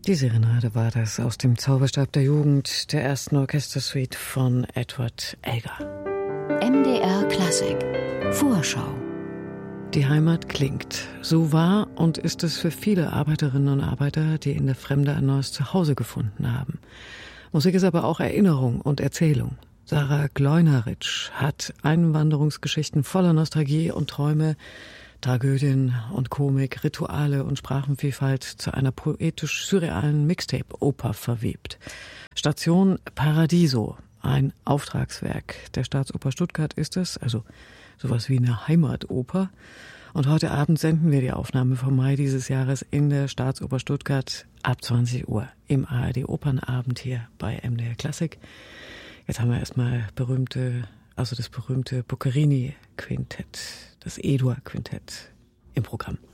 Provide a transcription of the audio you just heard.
Die Serenade war das aus dem Zauberstab der Jugend der ersten Orchestersuite von Edward Elgar. MDR Klassik Vorschau. Die Heimat klingt. So war und ist es für viele Arbeiterinnen und Arbeiter, die in der Fremde ein neues Zuhause gefunden haben. Musik ist aber auch Erinnerung und Erzählung. Sarah Gleuneritsch hat Einwanderungsgeschichten voller Nostalgie und Träume, Tragödien und Komik, Rituale und Sprachenvielfalt zu einer poetisch-surrealen Mixtape-Oper verwebt. Station Paradiso, ein Auftragswerk der Staatsoper Stuttgart ist es, also sowas wie eine Heimatoper. Und heute Abend senden wir die Aufnahme vom Mai dieses Jahres in der Staatsoper Stuttgart ab 20 Uhr im ARD Opernabend hier bei MDR Klassik. Jetzt haben wir erstmal das berühmte Boccherini-Quintett, das E-Dur-Quintett im Programm.